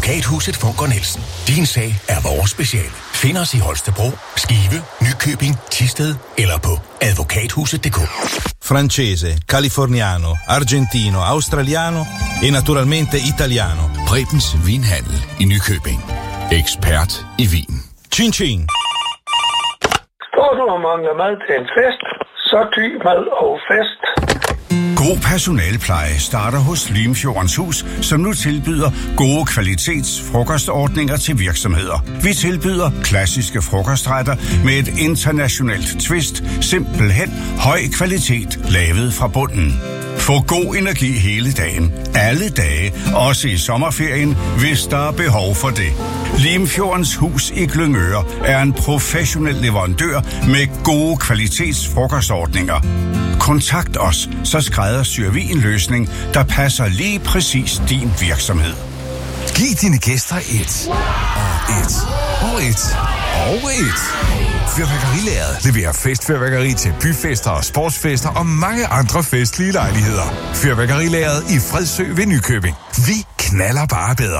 Advokathuset Funker Nielsen. Din sag er vores speciale. Find os i Holstebro, Skive, Nykøbing, Thisted eller på advokathuset.dk. Francese, californiano, argentino, australiano e naturalmente italiano. Prebens Vinhandel i Nykøbing. Ekspert i vin. Chin chin. Står du og mangler mad til en fest, så Thy Mad og Fest. God personalpleje starter hos Limfjordens Hus, som nu tilbyder gode kvalitetsfrokostordninger til virksomheder. Vi tilbyder klassiske frokostretter med et internationalt twist, simpelthen høj kvalitet lavet fra bunden. Få god energi hele dagen, alle dage, også i sommerferien, hvis der er behov for det. Limfjordens Hus i Glyngøre er en professionel leverandør med gode kvalitetsfrokostordninger. Kontakt os, så skræddersyr vi en løsning, der passer lige præcis din virksomhed. Giv dine gæster et Fyrværkerilageret leverer festfyrværkeri til byfester og sportsfester og mange andre festlige lejligheder. Fyrværkerilageret i Fredsø ved Nykøbing. Vi knaller bare bedre.